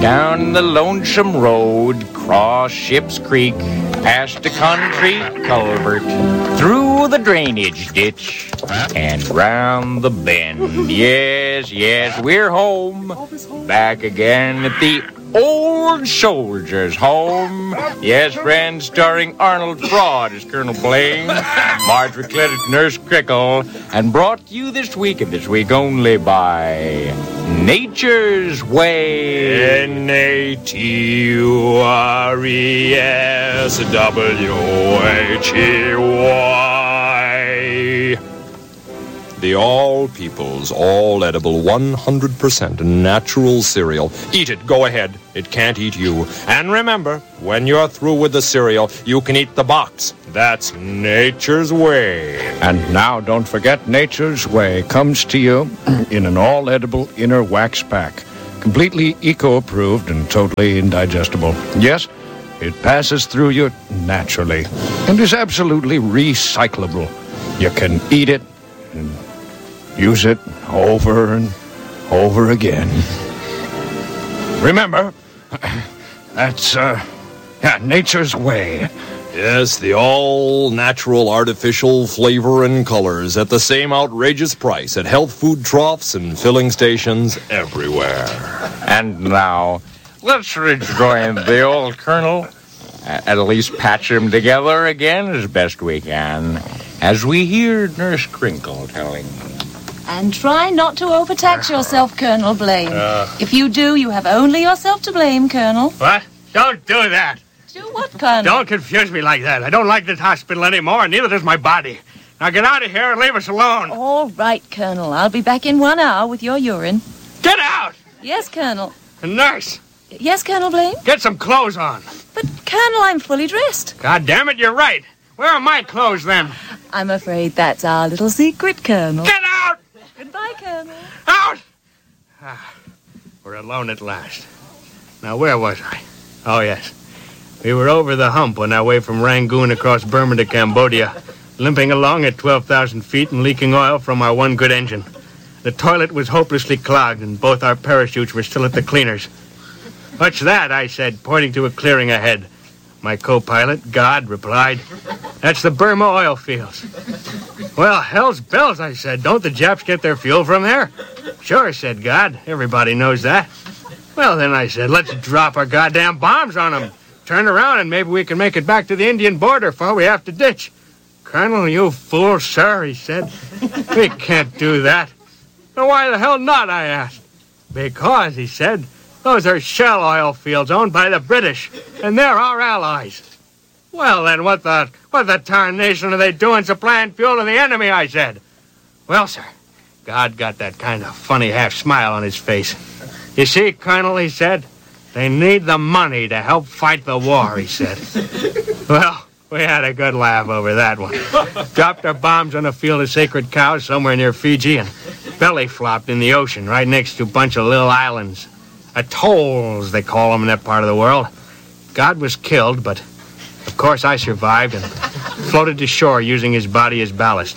Down the lonesome road, cross Ship's Creek, past a concrete culvert, through the drainage ditch, and round the bend. Yes, we're home. Back again at the Old Soldiers' Home. Yes, friends, starring Arnold Fraud as Colonel Blaine, Marjorie Cleddick, Nurse Crickle, and brought to you this week and this week only by Nature's Way. NATURESWHEY. The All People's All Edible 100% natural cereal. Eat it, go ahead. It can't eat you. And remember, when you're through with the cereal, you can eat the box. That's Nature's Way. And now, don't forget, Nature's Way comes to you in an all-edible inner wax pack. Completely eco-approved and totally indigestible. Yes, it passes through you naturally and is absolutely recyclable. You can eat it and use it over and over again. Remember, that's, Nature's Way. Yes, the all-natural artificial flavor and colors at the same outrageous price at health food troughs and filling stations everywhere. And now, let's rejoin the old Colonel, at least patch him together again as best we can, as we hear Nurse Crinkle telling me. And try not to overtax yourself, Colonel Blaine. If you do, you have only yourself to blame, Colonel. What? Don't do that. Do what, Colonel? Don't confuse me like that. I don't like this hospital anymore, and neither does my body. Now get out of here and leave us alone. All right, Colonel. I'll be back in 1 hour with your urine. Get out! Yes, Colonel. And nurse, Yes, Colonel Blaine? get some clothes on. But, Colonel, I'm fully dressed. God damn it, you're right. Where are my clothes, then? I'm afraid that's our little secret, Colonel. Get out! Goodbye, Colonel. Out! We're alone at last. Now, where was I? Oh, yes. We were over the hump on our way from Rangoon across Burma to Cambodia, limping along at 12,000 feet and leaking oil from our one good engine. The toilet was hopelessly clogged, and both our parachutes were still at the cleaners. What's that? I said, pointing to a clearing ahead. My co-pilot, God, replied, that's the Burma oil fields. Well, hell's bells, I said. Don't the Japs get their fuel from there? Sure, said God. Everybody knows that. Well, then I said, let's drop our goddamn bombs on them. Turn around and maybe we can make it back to the Indian border before we have to ditch. Colonel, you fool, sir, he said. We can't do that. Well, why the hell not, I asked. Because, he said, those are Shell oil fields owned by the British, and they're our allies. Well, then, what the tarnation are they doing supplying fuel to the enemy, I said. Well, sir, God got that kind of funny half smile on his face. You see, Colonel, he said, they need the money to help fight the war, he said. Well, we had a good laugh over that one. Dropped our bombs on a field of sacred cows somewhere near Fiji and belly flopped in the ocean right next to a bunch of little islands. Atolls, they call them in that part of the world. God was killed, but of course I survived and floated to shore using his body as ballast.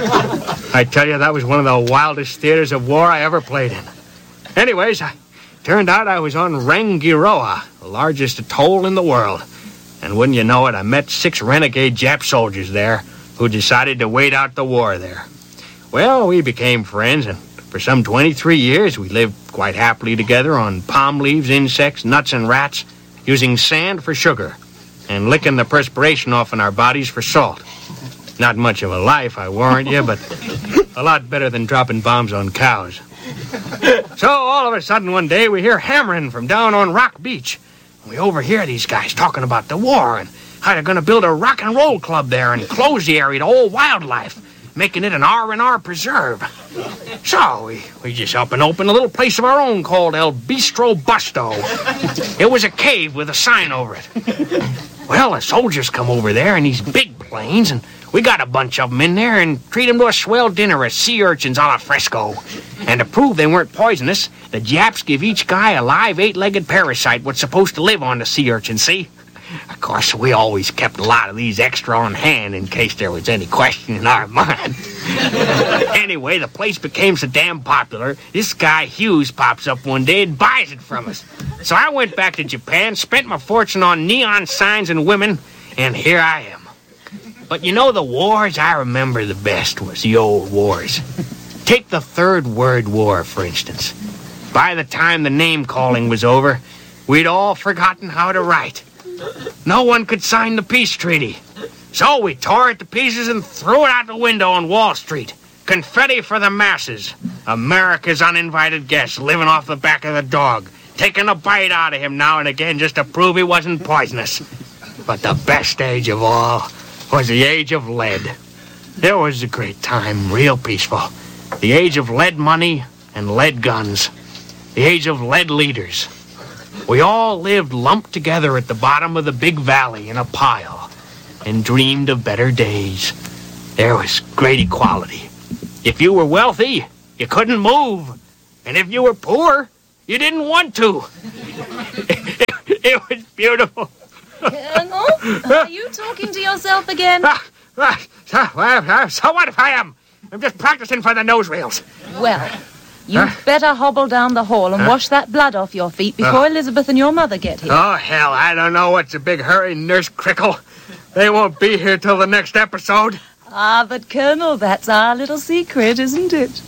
I tell you, that was one of the wildest theaters of war I ever played in. Anyways, turned out I was on Rangiroa, the largest atoll in the world. And wouldn't you know it, I met 6 renegade Jap soldiers there who decided to wait out the war there. Well, we became friends, and for some 23 years we lived quite happily together on palm leaves, insects, nuts, and rats, using sand for sugar, and licking the perspiration off in our bodies for salt. Not much of a life, I warrant you, but a lot better than dropping bombs on cows. So all of a sudden one day we hear hammering from down on Rock Beach. We overhear these guys talking about the war and how they're going to build a rock and roll club there and close the area to all wildlife, making it an R&R preserve. So we just up and opened a little place of our own called El Bistro Busto. It was a cave with a sign over it. Well, the soldiers come over there in these big planes, and we got a bunch of them in there and treat them to a swell dinner of sea urchins a la fresco. And to prove they weren't poisonous, the Japs give each guy a live 8-legged parasite what's supposed to live on the sea urchin, see? Of course, we always kept a lot of these extra on hand in case there was any question in our mind. Anyway, the place became so damn popular, this guy Hughes pops up one day and buys it from us. So I went back to Japan, spent my fortune on neon signs and women, and here I am. But you know, the wars I remember the best was the old wars. Take the Third World War, for instance. By the time the name-calling was over, we'd all forgotten how to write. No one could sign the peace treaty. So we tore it to pieces and threw it out the window on Wall Street. Confetti for the masses. America's uninvited guest living off the back of the dog, taking a bite out of him now and again just to prove he wasn't poisonous. But the best age of all was the age of lead. It was a great time, real peaceful. The age of lead money and lead guns. The age of lead leaders. We all lived lumped together at the bottom of the big valley in a pile and dreamed of better days. There was great equality. If you were wealthy, you couldn't move. And if you were poor, you didn't want to. It was beautiful. Colonel, are you talking to yourself again? So what if I am? I'm just practicing for the newsreels. Well, you'd better hobble down the hall and wash that blood off your feet before Elizabeth and your mother get here. Oh, hell, I don't know what's a big hurry, Nurse Crickle. They won't be here till the next episode. Ah, but Colonel, that's our little secret, isn't it?